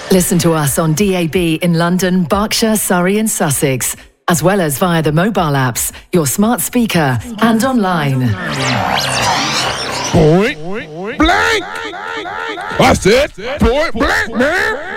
Listen to us on DAB in London, Berkshire, Surrey and Sussex, as well as via the mobile apps, your smart speaker and online. Point blank. I said point blank, man.